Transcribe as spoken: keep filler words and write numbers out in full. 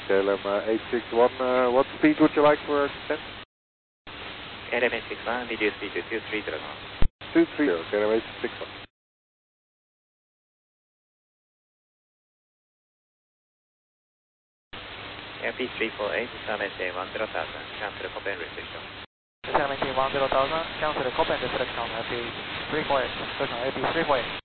K L M uh, eight six one, uh, what speed would you like for descent? K L M eight six one, reduce speed to two three zero knots. two three zero, K L M eight six one. Airspeed three four eight, descend maintain one zero thousand, cancel the Copen restriction. Descend maintain one zero thousand, cancel the Copen restriction, airspeed three four eight, descend airspeed three four eight.